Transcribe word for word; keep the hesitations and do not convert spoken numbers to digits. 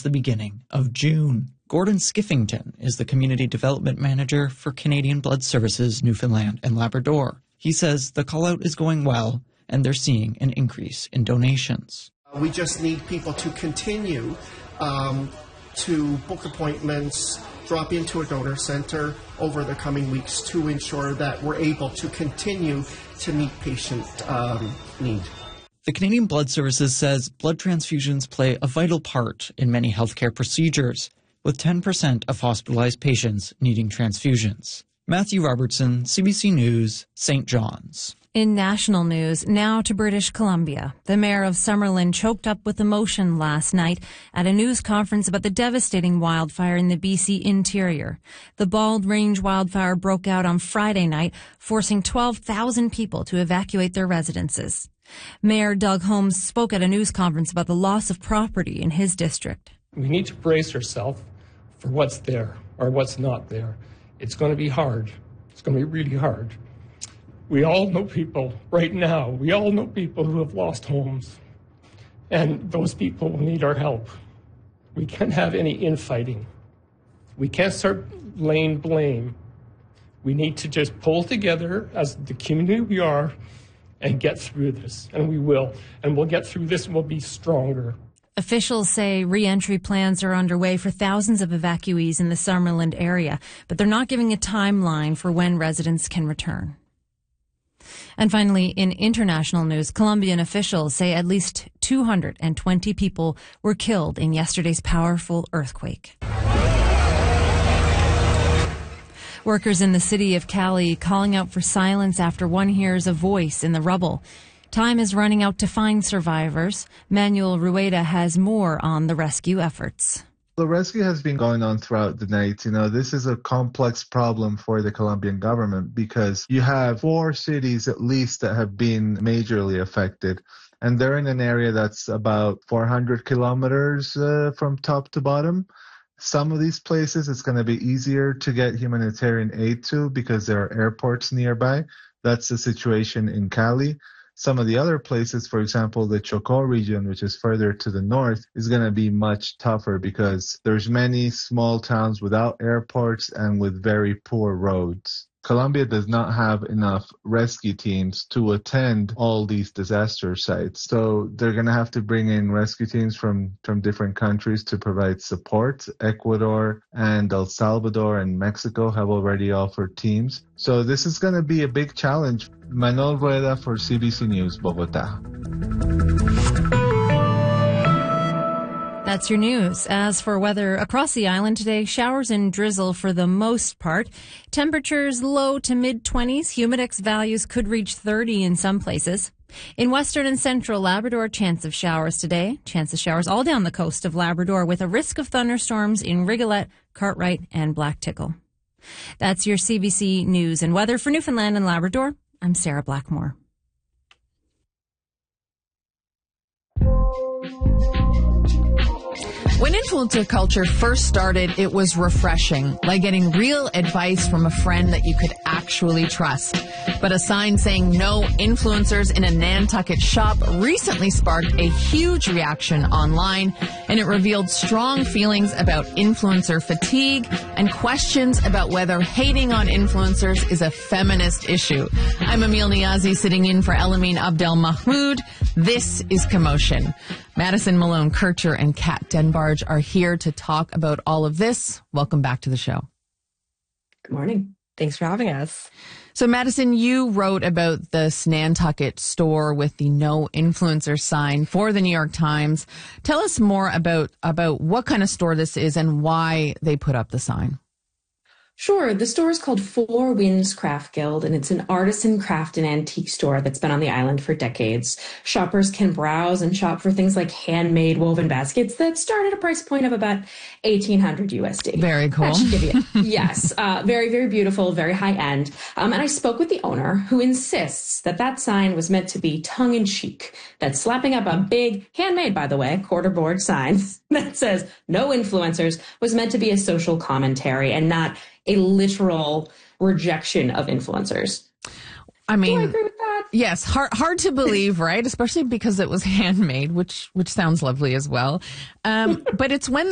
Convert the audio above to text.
since the beginning of June. Gordon Skiffington is the Community Development Manager for Canadian Blood Services Newfoundland and Labrador. He says the call-out is going well and they're seeing an increase in donations. We just need people to continue um, to book appointments, drop into a donor center over the coming weeks to ensure that we're able to continue to meet patient um, need. The Canadian Blood Services says blood transfusions play a vital part in many healthcare procedures, with ten percent of hospitalized patients needing transfusions. Matthew Robertson, C B C News, Saint John's. In national news, now to British Columbia. The mayor of Summerlin choked up with emotion last night at a news conference about the devastating wildfire in the B C interior. The Bald Range wildfire broke out on Friday night, forcing twelve thousand people to evacuate their residences. Mayor Doug Holmes spoke at a news conference about the loss of property in his district. We need to brace ourselves for what's there or what's not there. It's going to be hard. It's going to be really hard. We all know people right now. We all know people who have lost homes. And those people will need our help. We can't have any infighting. We can't start laying blame. We need to just pull together as the community we are and get through this. And we will. And we'll get through this and we'll be stronger. Officials say re-entry plans are underway for thousands of evacuees in the Summerland area, but they're not giving a timeline for when residents can return. And finally, in international news, Colombian officials say at least two hundred twenty people were killed in yesterday's powerful earthquake. Workers in the city of Cali calling out for silence after one hears a voice in the rubble. Time is running out to find survivors. Manuel Rueda has more on the rescue efforts. The rescue has been going on throughout the night. You know, this is a complex problem for the Colombian government because you have four cities at least that have been majorly affected. And they're in an area that's about four hundred kilometers uh, from top to bottom. Some of these places it's going to be easier to get humanitarian aid to because there are airports nearby. That's the situation in Cali. Some of the other places, for example, the Chocó region, which is further to the north, is going to be much tougher because there's many small towns without airports and with very poor roads. Colombia does not have enough rescue teams to attend all these disaster sites. So they're going to have to bring in rescue teams from, from different countries to provide support. Ecuador and El Salvador and Mexico have already offered teams. So this is going to be a big challenge. Manuel Rueda for C B C News, Bogota. That's your news. As for weather across the island today, showers and drizzle for the most part. Temperatures low to mid-twenties. Humidex values could reach thirty in some places. In western and central Labrador, chance of showers today. Chance of showers all down the coast of Labrador with a risk of thunderstorms in Rigolet, Cartwright, and Black Tickle. That's your C B C News and weather for Newfoundland and Labrador. I'm Sarah Blackmore. When influencer culture first started, it was refreshing, like getting real advice from a friend that you could actually trust. But a sign saying no influencers in a Nantucket shop recently sparked a huge reaction online, and it revealed strong feelings about influencer fatigue and questions about whether hating on influencers is a feminist issue. I'm Emil Niazi, sitting in for Elamine Abdel Mahmoud. This is Commotion. Madison Malone Kircher and Kat Denbarge are here to talk about all of this. Welcome back to the show. Good morning. Thanks for having us. So, Madison, you wrote about this Nantucket store with the no influencer sign for the New York Times. Tell us more about, about what kind of store this is and why they put up the sign. Sure. The store is called Four Winds Craft Guild, and it's an artisan craft and antique store that's been on the island for decades. Shoppers can browse and shop for things like handmade woven baskets that start at a price point of about eighteen hundred U S D. Very cool. That should give you, yes, uh, very, very beautiful, very high end. Um, and I spoke with the owner, who insists that that sign was meant to be tongue in cheek, that slapping up a big, handmade, by the way, quarter board sign that says no influencers was meant to be a social commentary and not a literal rejection of influencers. I mean, do I agree with that? Yes, hard hard to believe, right? Especially because it was handmade, which which sounds lovely as well. Um, but it's when